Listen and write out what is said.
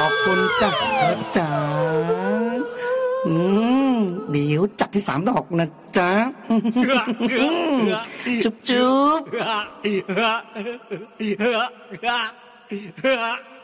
อบคุณจ้ะเธอจ๋าอืเดี๋ยวจัดที่3 ดอกนะจ๊ะจุ๊บจุ๊บ